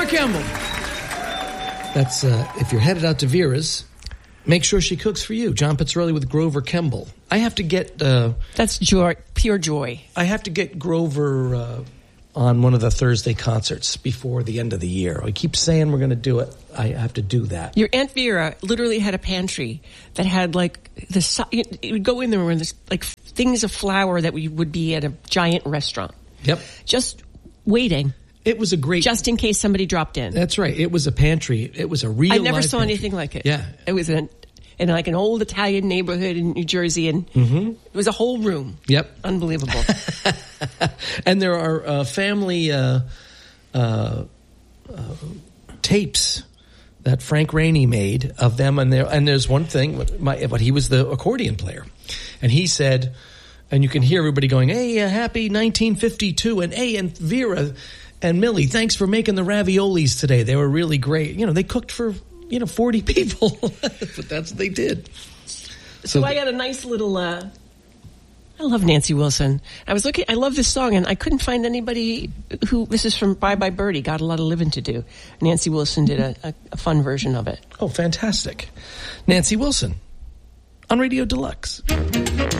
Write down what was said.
Kemble. That's, if you're headed out to Vera's, make sure she cooks for you. John Pizzarelli with Grover Kemble. I have to get... That's joy, pure joy. I have to get Grover on one of the Thursday concerts before the end of the year. I keep saying we're going to do it. I have to do that. Your Aunt Vera literally had a pantry that had like you would go in there and there's like things of flour that would be at a giant restaurant. Yep. Just waiting. It was a great... Just in case somebody dropped in. That's right. It was a pantry. It was a real I never live saw pantry. anything like it. Yeah. It was in like an old Italian neighborhood in New Jersey, and it was a whole room. Yep. Unbelievable. And there are family tapes that Frank Rainey made of them, and there's one thing, but he was the accordion player, and he said, and you can hear everybody going, "Hey, happy 1952," and "Hey, and Vera and Millie, thanks for making the raviolis today. They were really great. You know, they cooked for 40 people, but that's what they did." So I got a nice little. I love Nancy Wilson. I love this song, and I couldn't find anybody who. This is from Bye Bye Birdie. Got a lot of living to do. Nancy Wilson did a fun version of it. Oh, fantastic! Nancy Wilson on Radio Deluxe.